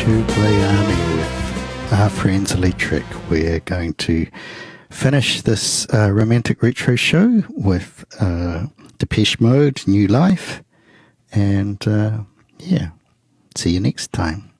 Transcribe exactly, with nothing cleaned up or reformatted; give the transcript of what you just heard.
Shoeplay Army with Our Friends Electric. We're going to finish this uh, romantic retro show with uh, Depeche Mode, New Life, and uh, yeah, see you next time.